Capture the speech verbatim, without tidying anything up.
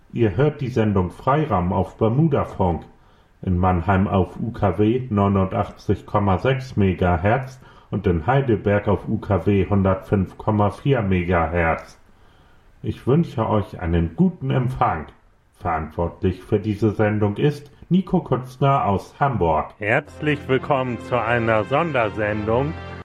Ihr hört die Sendung Freiraum auf Bermudafunk. In Mannheim auf U K W neunundachtzig Komma sechs Megahertz und in Heidelberg auf U K W hundertfünf Komma vier Megahertz. Ich wünsche euch einen guten Empfang. Verantwortlich für diese Sendung ist Nico Kutzner aus Hamburg. Herzlich willkommen zu einer Sondersendung